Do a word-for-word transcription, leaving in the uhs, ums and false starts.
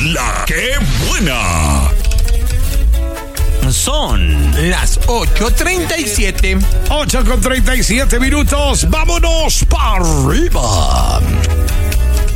La que buena. Son las ocho treinta y siete. ocho con treinta y siete minutos. ¡Vámonos para arriba!